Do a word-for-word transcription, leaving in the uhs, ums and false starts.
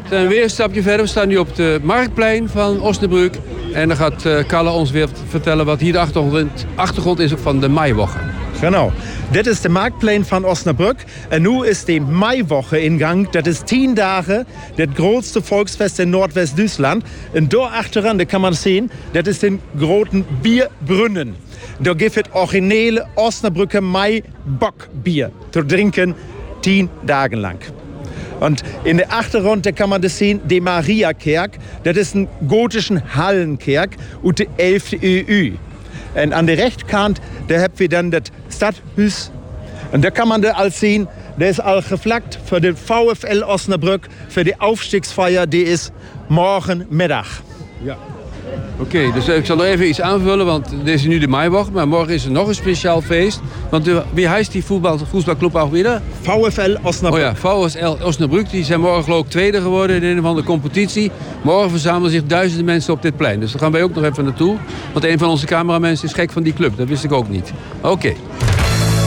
We zijn weer een stapje verder. We staan nu op het marktplein van Osnabrück. En dan gaat uh, Kalle ons weer vertellen wat hier de achtergrond, achtergrond is van de Maiwoche. Genau. Dit is de marktplein van Osnabrück. En nu is de Maiwoche in gang. Dat is tien dagen. Het grootste volksfest in Noordwest-Duitsland. En daar achteraan, dat kan man zien, dat is de grote bierbrunnen. Daar gibt het originele Osnabrücker Mai-Bockbier te drinken tien dagen lang. Und in der Achtergrund, da kann man das sehen, die Mariakerk. Das ist ein gotischer Hallenkerk aus der elften Eeuw. Und an der Rechtkant, da haben wir dann das Stadthuis. Und da kann man da alles sehen, der ist all geflaggt für den VfL Osnabrück, für die Aufstiegsfeier, die ist morgen middag. Ja. Oké, okay, dus ik zal nog even iets aanvullen, want dit is nu de Maiwoche, maar morgen is er nog een speciaal feest. Want de, wie heet die voetbal, voetbalclub ook weer? VfL Osnabrück. Oh ja, VfL Osnabrück, die zijn morgen geloof ik tweede geworden in een van de competitie. Morgen verzamelen zich duizenden mensen op dit plein, dus daar gaan wij ook nog even naartoe. Want een van onze cameramensen is gek van die club, dat wist ik ook niet. Oké. Okay.